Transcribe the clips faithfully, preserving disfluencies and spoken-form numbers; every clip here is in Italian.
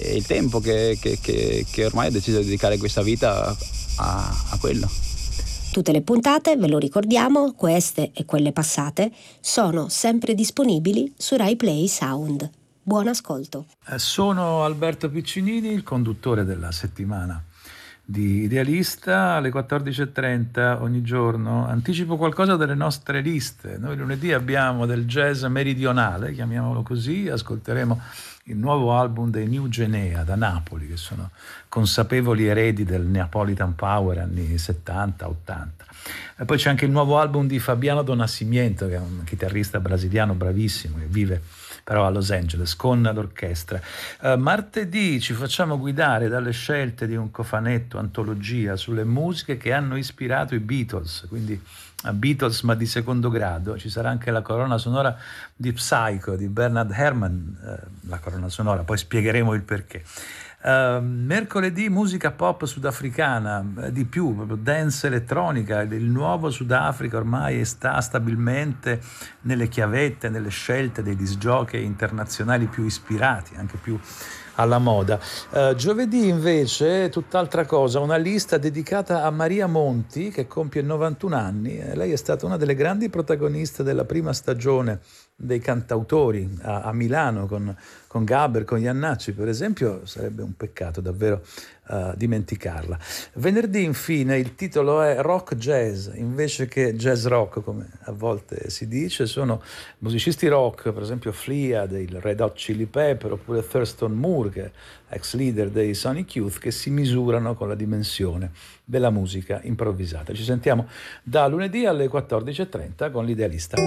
è il tempo che, che, che, che ormai ho deciso di dedicare questa vita a, a quello. Tutte le puntate, ve lo ricordiamo, queste e quelle passate, sono sempre disponibili su Rai Play Sound. Buon ascolto. Sono Alberto Piccinini, il conduttore della settimana di Idealista. Alle quattordici e trenta ogni giorno anticipo qualcosa delle nostre liste. Noi lunedì abbiamo del jazz meridionale, chiamiamolo così, ascolteremo il nuovo album dei New Genea da Napoli, che sono consapevoli eredi del Neapolitan Power anni settanta ottanta. E poi c'è anche il nuovo album di Fabiano Donascimento, che è un chitarrista brasiliano bravissimo, che vive però a Los Angeles con l'orchestra. Uh, martedì ci facciamo guidare dalle scelte di un cofanetto antologia sulle musiche che hanno ispirato i Beatles, quindi a Beatles ma di secondo grado. Ci sarà anche la colonna sonora di Psycho di Bernard Herrmann, uh, la colonna sonora, poi spiegheremo il perché. Uh, mercoledì musica pop sudafricana, uh, di più, proprio dance elettronica. Il nuovo Sudafrica ormai sta stabilmente nelle chiavette, nelle scelte dei disc jockey internazionali più ispirati, anche più alla moda. Uh, giovedì invece tutt'altra cosa, una lista dedicata a Maria Monti, che compie novantuno anni. Eh, lei è stata una delle grandi protagoniste della prima stagione dei cantautori a, a Milano con, con Gaber, con Iannacci per esempio. Sarebbe un peccato davvero uh, dimenticarla. Venerdì infine il titolo è rock jazz invece che jazz rock, come a volte si dice. Sono musicisti rock, per esempio Flea dei Red Hot Chili Pepper oppure Thurston Moore, che è ex leader dei Sonic Youth, che si misurano con la dimensione della musica improvvisata. Ci sentiamo da lunedì alle quattordici e trenta con l'Idealista.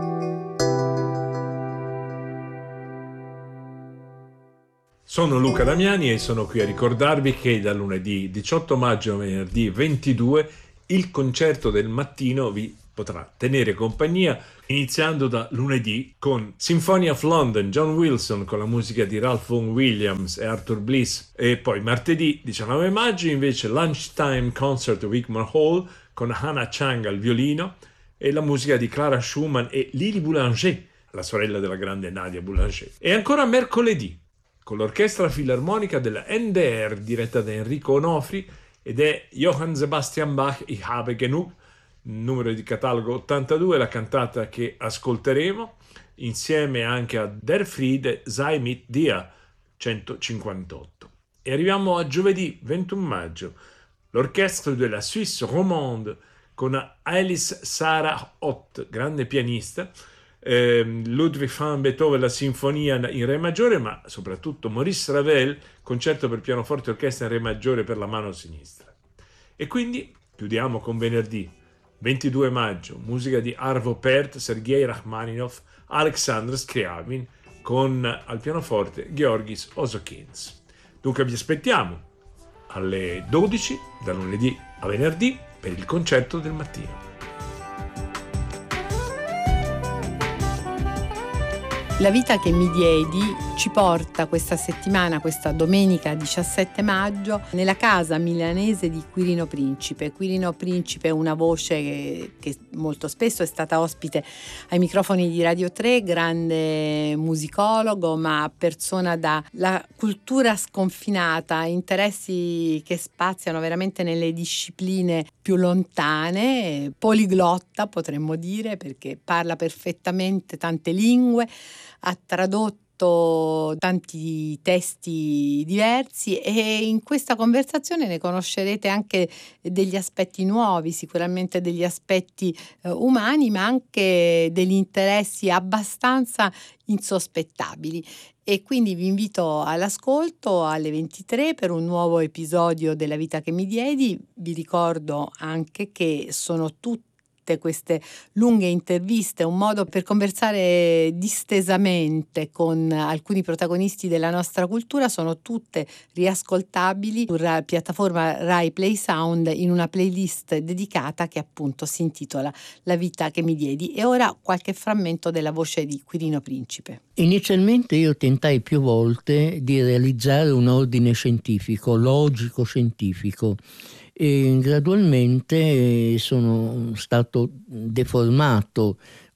Sono Luca Damiani e sono qui a ricordarvi che da lunedì diciotto maggio a venerdì ventidue il concerto del mattino vi potrà tenere compagnia, iniziando da lunedì con Symphony of London, John Wilson con la musica di Ralph Vaughan Williams e Arthur Bliss, e poi martedì diciannove maggio invece Lunchtime Concert Wigmore Hall con Hannah Chang al violino e la musica di Clara Schumann e Lily Boulanger, la sorella della grande Nadia Boulanger. E ancora mercoledì con l'orchestra filarmonica della N D R diretta da Enrico Onofri ed è Johann Sebastian Bach Ich habe genug, numero di catalogo ottantadue, la cantata che ascolteremo insieme anche a Der Friede sei mit dir centocinquantotto. E arriviamo a giovedì ventuno maggio, l'orchestra della Suisse Romande con Alice Sarah Ott, grande pianista, eh, Ludwig van Beethoven, la sinfonia in re maggiore, ma soprattutto Maurice Ravel, concerto per pianoforte e orchestra in re maggiore per la mano sinistra. E quindi chiudiamo con venerdì ventidue maggio, musica di Arvo Pärt, Sergei Rachmaninov, Alexander Scriabin con al pianoforte Georgis Osokins. Dunque vi aspettiamo alle dodici da lunedì a venerdì per il concerto del mattino. La vita che mi diedi ci porta questa settimana, questa domenica diciassette maggio, nella casa milanese di Quirino Principe. Quirino Principe è una voce che, che molto spesso è stata ospite ai microfoni di Radio tre, grande musicologo, ma persona dalla cultura sconfinata, interessi che spaziano veramente nelle discipline più lontane, poliglotta potremmo dire, perché parla perfettamente tante lingue, ha tradotto tanti testi diversi e in questa conversazione ne conoscerete anche degli aspetti nuovi, sicuramente degli aspetti eh, umani, ma anche degli interessi abbastanza insospettabili. E quindi vi invito all'ascolto alle ventitré per un nuovo episodio della vita che mi diedi. Vi ricordo anche che sono tutti queste lunghe interviste, un modo per conversare distesamente con alcuni protagonisti della nostra cultura, sono tutte riascoltabili sulla piattaforma Rai Play Sound in una playlist dedicata che appunto si intitola La vita che mi diedi. E ora qualche frammento della voce di Quirino Principe. Inizialmente io tentai più volte di realizzare un ordine scientifico, logico-scientifico, e gradualmente sono stato deformato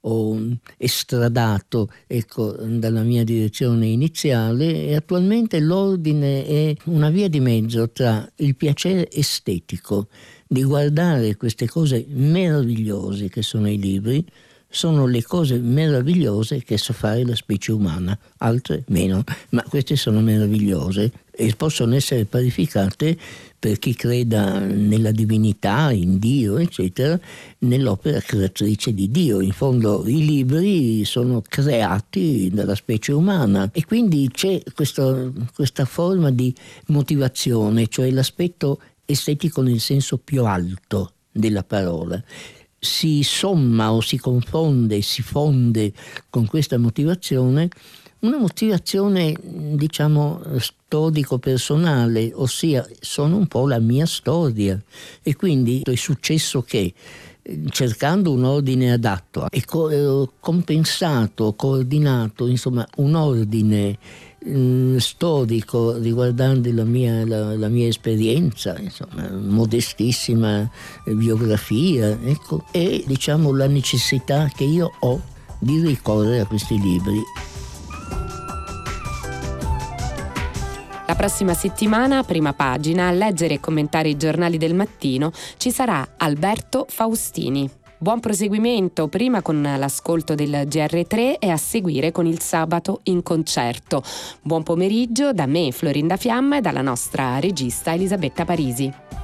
ho estradato, ecco, dalla mia direzione iniziale, e attualmente l'ordine è una via di mezzo tra il piacere estetico di guardare queste cose meravigliose che sono i libri, sono le cose meravigliose che sa fare la specie umana, altre meno, ma queste sono meravigliose e possono essere parificate, per chi creda nella divinità, in Dio, eccetera, nell'opera creatrice di Dio. In fondo i libri sono creati dalla specie umana e quindi c'è questo, questa forma di motivazione, cioè l'aspetto estetico nel senso più alto della parola. Si somma o si confonde, si fonde con questa motivazione una motivazione, diciamo, storico-personale, ossia sono un po' la mia storia, e quindi è successo che, cercando un ordine adatto e co- compensato, coordinato, insomma un ordine mh, storico riguardante la mia, la, la mia esperienza, insomma modestissima biografia, ecco, e diciamo la necessità che io ho di ricorrere a questi libri. La prossima settimana, a Prima Pagina, a leggere e commentare i giornali del mattino, ci sarà Alberto Faustini. Buon proseguimento, prima con l'ascolto del G R tre e a seguire con il Sabato in Concerto. Buon pomeriggio da me, Florinda Fiamma, e dalla nostra regista Elisabetta Parisi.